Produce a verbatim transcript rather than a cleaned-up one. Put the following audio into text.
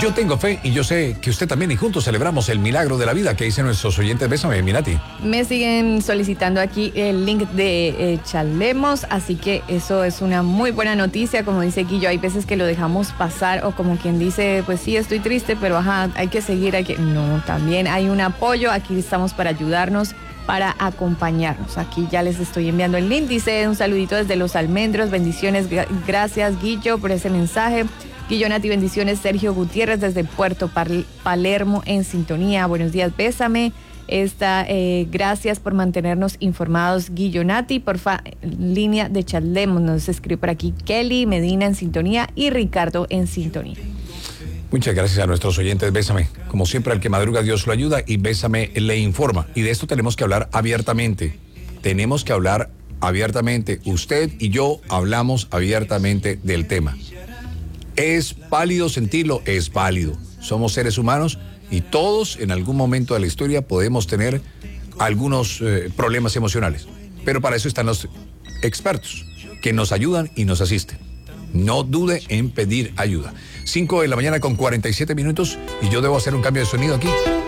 Yo tengo fe y yo sé que usted también, y juntos celebramos el milagro de la vida que dicen nuestros oyentes. Bésame, Minati. Me siguen solicitando aquí el link de eh, Chalemos, así que eso es una muy buena noticia. Como dice Guillo, hay veces que lo dejamos pasar, o como quien dice, pues sí, estoy triste, pero ajá, hay que seguir, hay que... No, también hay un apoyo, aquí estamos para ayudarnos, para acompañarnos. Aquí ya les estoy enviando el link. Dice un saludito desde Los Almendros, bendiciones, gracias Guillo por ese mensaje. Guillo, Nati, bendiciones. Sergio Gutiérrez desde Puerto Palermo en sintonía. Buenos días, bésame. Esta, eh, gracias por mantenernos informados, Guillo, Nati. Porfa, línea de Chalemos, nos escribe por aquí Kelly Medina en sintonía y Ricardo en sintonía. Muchas gracias a nuestros oyentes. Bésame. Como siempre, al que madruga Dios lo ayuda, y Bésame le informa. Y de esto tenemos que hablar abiertamente. Tenemos que hablar abiertamente. Usted y yo hablamos abiertamente del tema. ¿Es válido sentirlo? Es válido. Somos seres humanos y todos en algún momento de la historia podemos tener algunos eh, problemas emocionales. Pero para eso están los expertos que nos ayudan y nos asisten. No dude en pedir ayuda. cinco de la mañana con cuarenta y siete minutos y yo debo hacer un cambio de sonido aquí.